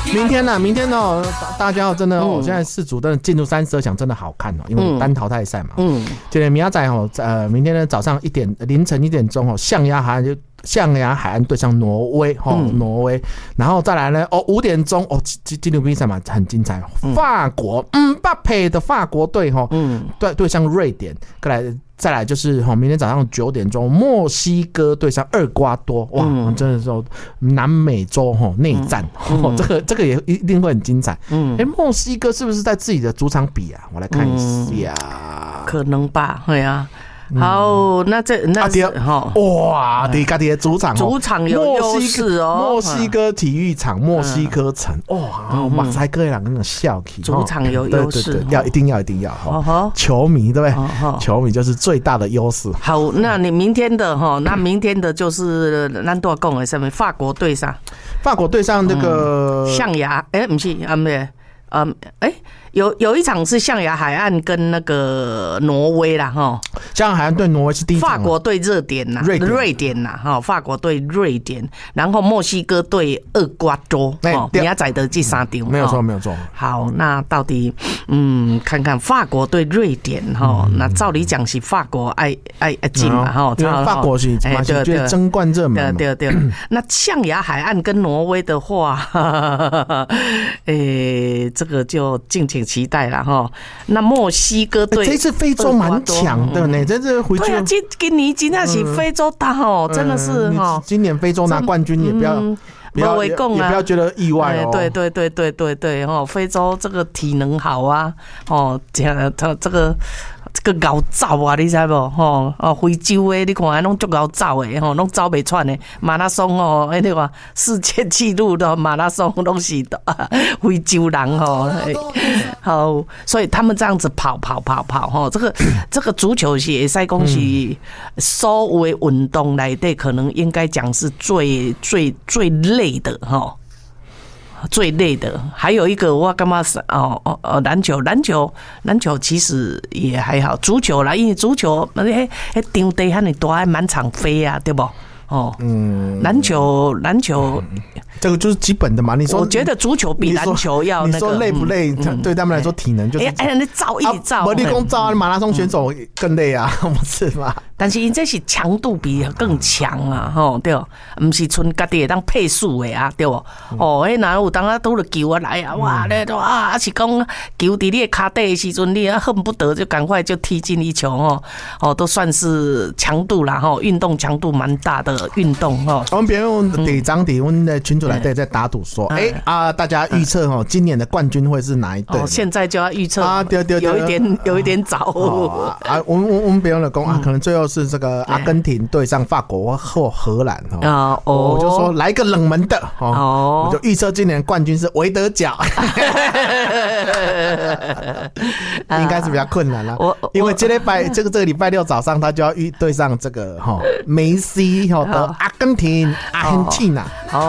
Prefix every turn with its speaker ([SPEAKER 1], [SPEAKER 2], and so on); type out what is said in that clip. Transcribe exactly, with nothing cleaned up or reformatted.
[SPEAKER 1] 明天呢、啊，明天哦，大家真的哦，嗯、现在世足真的进入三十二强真的好看哦，因为单淘汰赛嘛。嗯，今天明仔载哦，呃，明天呢早上一点凌晨一点钟哦，象牙海岸就象牙海岸对上挪威哦，嗯、挪威，然后再来呢哦五点钟哦，今今天比赛嘛很精彩，嗯、法国嗯巴佩的法国队哈，嗯，对对上瑞典，再来。再来就是哈，明天早上九点钟，墨西哥对上厄瓜多，哇，嗯、真的是南美洲哈内战，嗯、这个这个也一定会很精彩。嗯，哎、欸，墨西哥是不是在自己的主场比啊？我来看一下，
[SPEAKER 2] 嗯、可能吧，对啊。好，那这那是
[SPEAKER 1] 哈哇，对，家己的主场，
[SPEAKER 2] 主场有优势哦。
[SPEAKER 1] 墨西哥体育场，墨西哥城，哇，马赛克人那种笑气，
[SPEAKER 2] 主场有优势，
[SPEAKER 1] 要一定要一定要哈。球迷对不对？球迷就是最大的优势。
[SPEAKER 2] 好，那你明天的哈，那明天的就是咱多讲的什么？法国对上，
[SPEAKER 1] 法国对上那个
[SPEAKER 2] 象牙，哎，不是啊，不是，嗯，哎。有有一场是象牙海岸跟那个挪威啦，哈，
[SPEAKER 1] 象牙海岸对挪威是第一场，
[SPEAKER 2] 法国对热点呐，瑞瑞典呐，哈，法国对瑞典，然后墨西哥对厄瓜多，哦，明仔载的这三场，
[SPEAKER 1] 没有错，没有错。
[SPEAKER 2] 好，那到底嗯，看看法国对瑞典哈，那照理讲是法国爱爱爱进嘛，哈，
[SPEAKER 1] 因为法国是哎对对争冠热门，
[SPEAKER 2] 对对对。那象牙海岸跟挪威的话，诶，这个就敬请期待了哈。那墨西哥队、欸、
[SPEAKER 1] 这次非洲蛮强的呢，这次回去
[SPEAKER 2] 对啊，今今年真的是非洲大哦，真的是哈。
[SPEAKER 1] 今年非洲拿冠军也不要。
[SPEAKER 2] 嗯
[SPEAKER 1] 不要也不要觉得意外哦。
[SPEAKER 2] 对对对对对对哦，非洲这个体能好啊，哦，这他这个这个熬走啊，你知不？吼哦，非洲的你看，拢足熬走的吼，拢走袂喘的马拉松哦，哎，你看世界纪录的马拉松拢是非洲人吼，好，所以他们这样子跑跑跑跑吼，这个这个足球是会使讲是所有的运动内底，可能应该讲是最最最累的哈。最累的，还有一个我干嘛是哦哦哦篮球篮球篮球其实也还好，足球啦，因为足球那迄迄场地遐尼大，还满场飞啊，对不？哦，嗯，篮球篮球。
[SPEAKER 1] 这个就是基本的嘛。你说，
[SPEAKER 2] 我觉得足球比篮球要那个。
[SPEAKER 1] 你说累不累？嗯、对他们来说，体能就是。
[SPEAKER 2] 哎哎，你照一直照。
[SPEAKER 1] 我立功照啊，马拉松选手更累啊，不是吗？
[SPEAKER 2] 但是因这是强度比更强啊，吼对，唔是纯家己会当配速的啊，对不？哦，迄哪有当啊拄着球啊来啊，哇咧都啊，是讲球伫你的骹底的时阵，你恨不得就赶快就踢进一球哦，哦，都算是强度啦，吼，运动强度蛮大的运动哦。
[SPEAKER 1] 我们别用第张伫阮的群主来对在打赌说，哎、嗯欸、啊，大家预测哦，今年的冠军会是哪一队？
[SPEAKER 2] 哦，现在就要预测
[SPEAKER 1] 啊，对对对，
[SPEAKER 2] 有一点有一点早、
[SPEAKER 1] 哦、啊。我们我们别用了讲啊，可能最后是这个阿根廷对上法国或荷兰哦。哦，我就说来一个冷门的哦，我就预测今年冠军是维德角，应该是比较困难了。我因为这礼拜这个这个礼拜六早上他就要预对上这个哈梅西哈的阿根廷阿根廷啊。